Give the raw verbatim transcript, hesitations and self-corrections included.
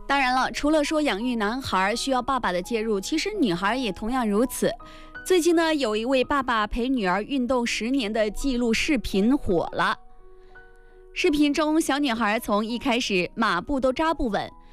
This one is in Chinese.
当然了，除了说养育男孩需要爸爸的介入，其实女孩也同样如此。最近呢，有一位爸爸陪女儿运动十年的记录视频火了。视频中，小女孩从一开始马步都扎不稳，